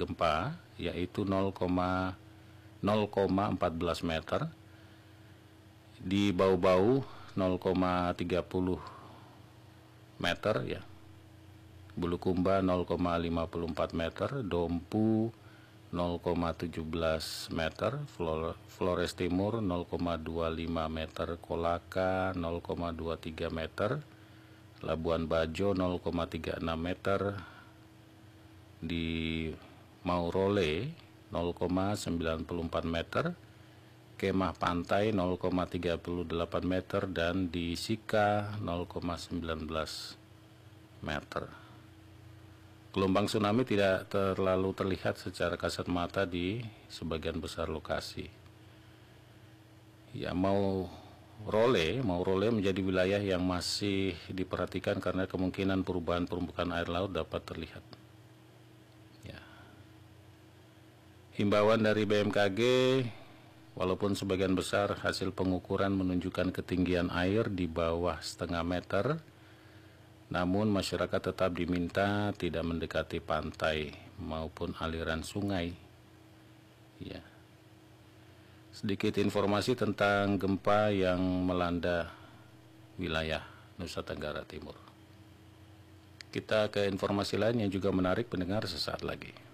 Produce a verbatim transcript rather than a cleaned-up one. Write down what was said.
gempa, yaitu nol koma empat belas meter, di Bau-Bau nol koma tiga puluh meter ya, Bulukumba nol koma lima empat meter, Dompu nol koma tujuh belas meter, Flores Timur nol koma dua lima meter, Kolaka nol koma dua tiga meter, Labuan Bajo nol koma tiga enam meter, di Maurole nol koma sembilan empat meter, Kemah Pantai nol koma tiga delapan meter, dan di Sika nol koma sembilan belas meter. Gelombang tsunami tidak terlalu terlihat secara kasat mata di sebagian besar lokasi. Ya, mau Role, Maurole menjadi wilayah yang masih diperhatikan karena kemungkinan perubahan permukaan air laut dapat terlihat. Ya. Himbauan dari B M K G, walaupun sebagian besar hasil pengukuran menunjukkan ketinggian air di bawah setengah meter, namun masyarakat tetap diminta tidak mendekati pantai maupun aliran sungai. Ya. Sedikit informasi tentang gempa yang melanda wilayah Nusa Tenggara Timur. Kita ke informasi lain yang juga menarik pendengar sesaat lagi.